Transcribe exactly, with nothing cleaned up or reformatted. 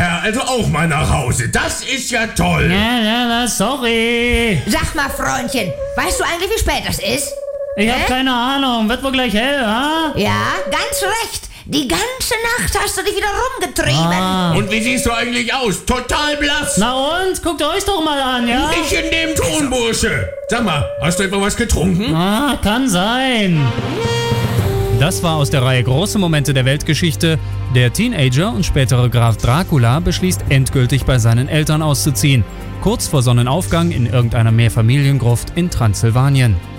Herr also auch mal nach Hause. Das ist ja toll. Ja, ja, sorry. Sag mal, Freundchen, weißt du eigentlich, wie spät das ist? Ich Hä? hab keine Ahnung. Wird wohl gleich hell, ha? Ja, ganz recht. Die ganze Nacht hast du dich wieder rumgetrieben. Ah. Und wie siehst du eigentlich aus? Total blass. Na und? Guckt euch doch mal an, ja? Nicht in dem Ton, Bursche. Sag mal, hast du etwa was getrunken? Ah, kann sein. Das war aus der Reihe Große Momente der Weltgeschichte. Der Teenager und spätere Graf Dracula beschließt endgültig bei seinen Eltern auszuziehen. Kurz vor Sonnenaufgang in irgendeiner Mehrfamiliengruft in Transsilvanien.